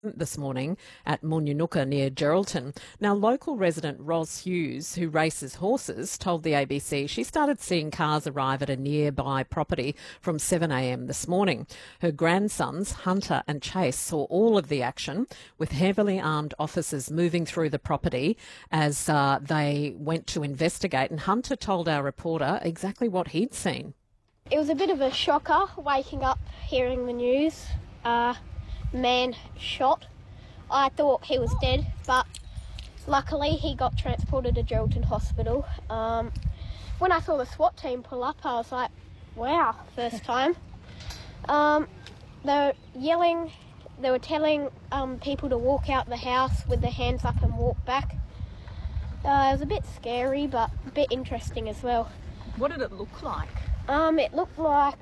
this morning at Moonooka near Geraldton. Now, local resident Ros Hughes, who races horses, told the ABC she started seeing cars arrive at a nearby property from 7 a.m. this morning. Her grandsons, Hunter and Chase, saw all of the action, with heavily armed officers moving through the property as they went to investigate. And Hunter told our reporter exactly what he'd seen. It was a bit of a shocker waking up hearing the news. Man shot. I thought he was dead, but luckily he got transported to Geraldton Hospital. When I saw the SWAT team pull up, I was like, wow, first time. They were yelling, they were telling people to walk out the house with their hands up and walk back. It was a bit scary, but a bit interesting as well. What did it look like? It looked like,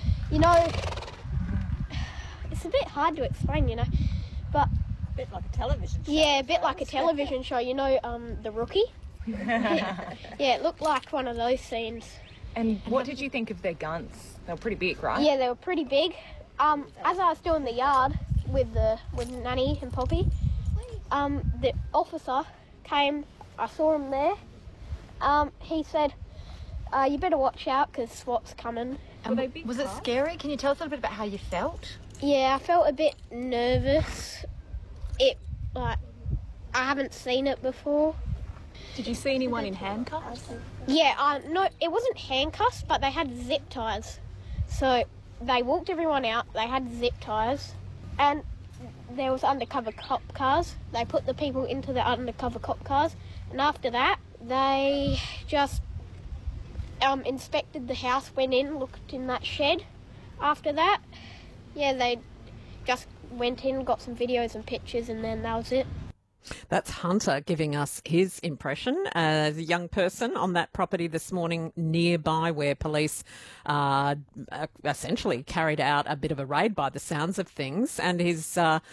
it's a bit hard to explain, but... A bit like a television show. Yeah, a bit like a television show, The Rookie? Yeah, it looked like one of those scenes. And what did you think of their guns? They were pretty big, right? Yeah, they were pretty big. As I was still in the yard with Nanny and Poppy, the officer came, I saw him there. He said, you better watch out because SWAT's coming. Was it scary? Can you tell us a little bit about how you felt? Yeah, I felt a bit nervous. I haven't seen it before. Did you see anyone in handcuffs? Yeah, no, it wasn't handcuffs, but they had zip ties. So they walked everyone out, they had zip ties, and there was undercover cop cars. They put the people into the undercover cop cars, and after that, they just inspected the house, went in, looked in that shed. After that, yeah, they just went in, got some videos and pictures, and then that was it. That's Hunter giving us his impression as a young person on that property this morning nearby where police essentially carried out a bit of a raid by the sounds of things, and his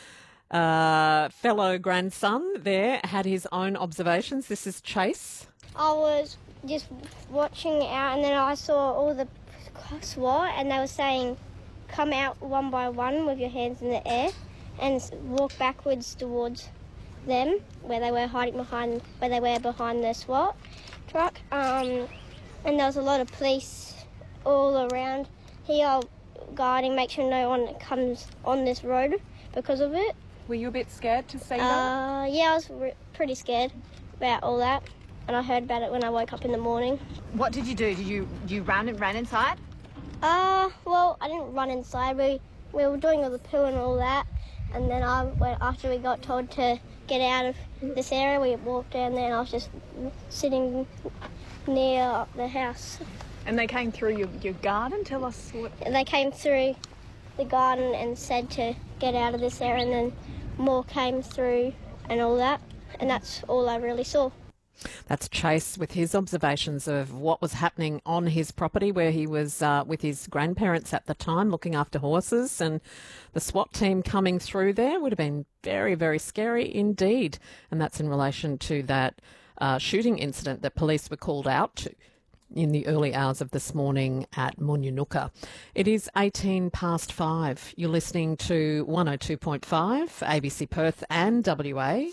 fellow grandson there had his own observations. This is Chase. I was just watching out and then I saw all the SWAT and they were saying come out one by one with your hands in the air and walk backwards towards them where they were hiding behind the SWAT truck, and there was a lot of police all around here guarding, make sure no one comes on this road because of it. Were you a bit scared to see that? Yeah, I was pretty scared about all that, and I heard about it when I woke up in the morning. What did you do? Did you ran inside? Well, I didn't run inside. We were doing all the poo and all that, and then after we got told to get out of this area, we walked down there and I was just sitting near the house. And they came through your garden? Tell us what... They came through the garden and said to get out of this area, and then more came through and all that, and that's all I really saw. That's Chase with his observations of what was happening on his property where he was with his grandparents at the time looking after horses, and the SWAT team coming through there would have been very, very scary indeed. And that's in relation to that shooting incident that police were called out to in the early hours of this morning at Moonooka. It is 5:18. You're listening to 102.5 ABC Perth and WA.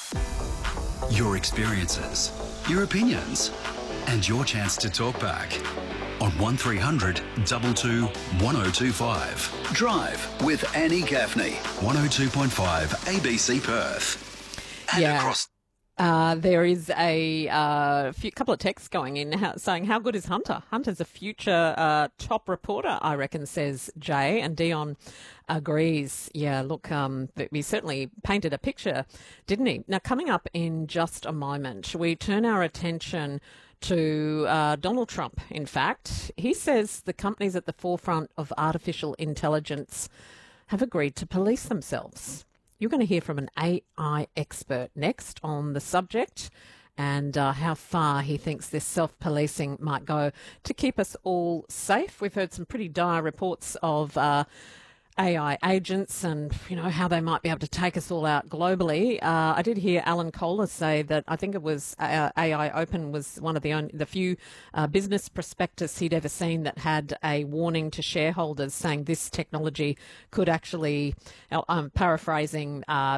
Your experiences, your opinions, and your chance to talk back on 1300 22 1025. Drive with Annie Gaffney, 102.5 ABC Perth. And across. There is a couple of texts going in saying, how good is Hunter? Hunter's a future top reporter, I reckon, says Jay, and Dion agrees. Yeah, look, he certainly painted a picture, didn't he? Now, coming up in just a moment, we turn our attention to Donald Trump, in fact. He says the companies at the forefront of artificial intelligence have agreed to police themselves. You're going to hear from an AI expert next on the subject and how far he thinks this self-policing might go to keep us all safe. We've heard some pretty dire reports of AI agents and, how they might be able to take us all out globally. I did hear Alan Kohler say that I think it was AI Open was one of the few business prospectus he'd ever seen that had a warning to shareholders saying this technology could actually, I'm paraphrasing,